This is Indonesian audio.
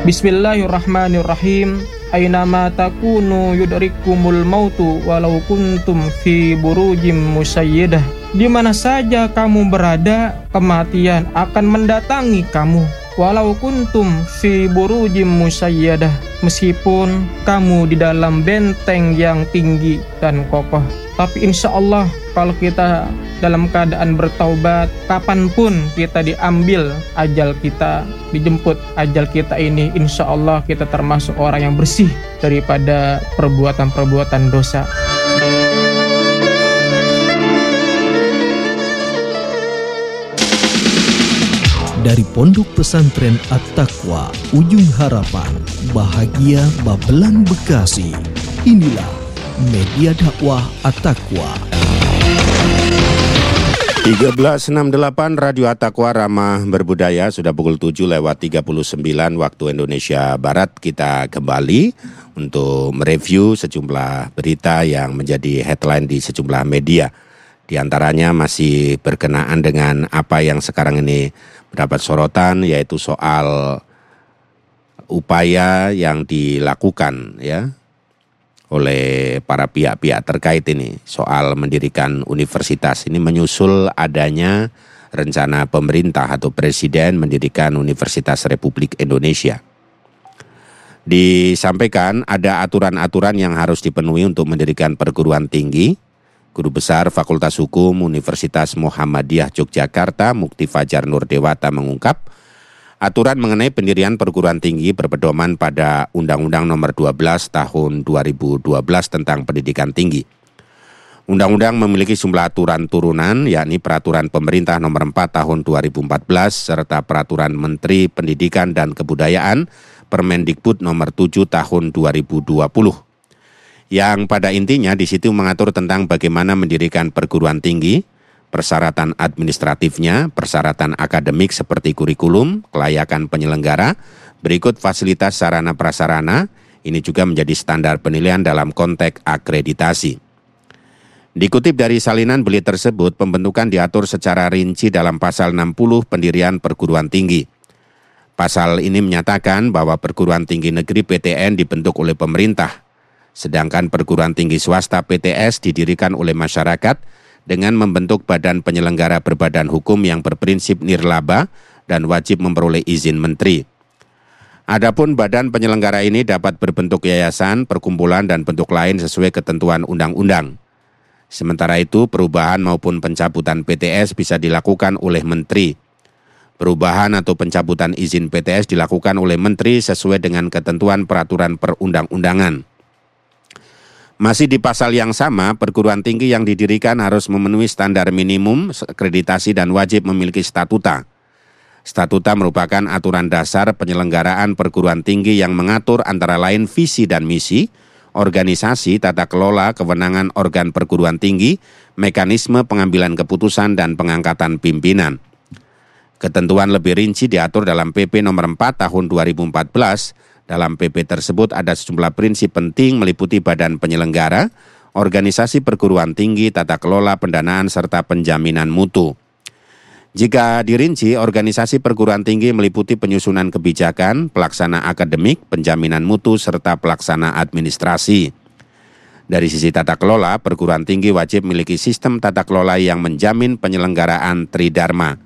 Bismillahirrahmanirrahim. Ainama takunu yudrikumul mautu walau kuntum fi burujim musayyidah. Di mana saja kamu berada, kematian akan mendatangi kamu. Walau kuntum fi burujim musayyadah, meskipun kamu di dalam benteng yang tinggi dan kokoh. Tapi insya Allah kalau kita dalam keadaan bertaubat, kapanpun kita diambil ajal kita, dijemput ajal kita ini, insya Allah kita termasuk orang yang bersih daripada perbuatan-perbuatan dosa. Dari Pondok Pesantren At-Taqwa, Ujung Harapan, Bahagia Babelan Bekasi. Inilah Media Dakwah At-Taqwa. 1368 Radio At-Taqwa Ramah Berbudaya, sudah pukul 7:39 waktu Indonesia Barat. Kita kembali untuk mereview sejumlah berita yang menjadi headline di sejumlah media. Di antaranya masih berkenaan dengan apa yang sekarang ini mendapat sorotan, yaitu soal upaya yang dilakukan oleh para pihak-pihak terkait ini soal mendirikan universitas. Ini menyusul adanya rencana pemerintah atau presiden mendirikan Universitas Republik Indonesia. Disampaikan ada aturan-aturan yang harus dipenuhi untuk mendirikan perguruan tinggi. Guru Besar Fakultas Hukum Universitas Muhammadiyah Yogyakarta, Mukti Fajar Nurdewata mengungkap, aturan mengenai pendirian perguruan tinggi berpedoman pada Undang-Undang Nomor 12 Tahun 2012 tentang Pendidikan Tinggi. Undang-undang memiliki sejumlah aturan turunan, yakni Peraturan Pemerintah Nomor 4 Tahun 2014 serta Peraturan Menteri Pendidikan dan Kebudayaan Permendikbud Nomor 7 Tahun 2020. Yang pada intinya di situ mengatur tentang bagaimana mendirikan perguruan tinggi, persyaratan administratifnya, persyaratan akademik seperti kurikulum, kelayakan penyelenggara, berikut fasilitas sarana prasarana, ini juga menjadi standar penilaian dalam konteks akreditasi. Dikutip dari salinan berita tersebut, pembentukan diatur secara rinci dalam pasal 60 pendirian perguruan tinggi. Pasal ini menyatakan bahwa perguruan tinggi negeri PTN dibentuk oleh pemerintah, sedangkan perguruan tinggi swasta PTS didirikan oleh masyarakat dengan membentuk badan penyelenggara berbadan hukum yang berprinsip nirlaba dan wajib memperoleh izin menteri. Adapun badan penyelenggara ini dapat berbentuk yayasan, perkumpulan, dan bentuk lain sesuai ketentuan undang-undang. Sementara itu, perubahan maupun pencabutan PTS bisa dilakukan oleh menteri. Perubahan atau pencabutan izin PTS dilakukan oleh menteri sesuai dengan ketentuan peraturan perundang-undangan. Masih di pasal yang sama, perguruan tinggi yang didirikan harus memenuhi standar minimum akreditasi dan wajib memiliki statuta. Statuta merupakan aturan dasar penyelenggaraan perguruan tinggi yang mengatur antara lain visi dan misi, organisasi, tata kelola, kewenangan organ perguruan tinggi, mekanisme pengambilan keputusan dan pengangkatan pimpinan. Ketentuan lebih rinci diatur dalam PP Nomor 4 Tahun 2014. Dalam PP tersebut ada sejumlah prinsip penting meliputi badan penyelenggara, organisasi perguruan tinggi, tata kelola, pendanaan, serta penjaminan mutu. Jika dirinci, organisasi perguruan tinggi meliputi penyusunan kebijakan, pelaksana akademik, penjaminan mutu, serta pelaksana administrasi. Dari sisi tata kelola, perguruan tinggi wajib memiliki sistem tata kelola yang menjamin penyelenggaraan tridharma,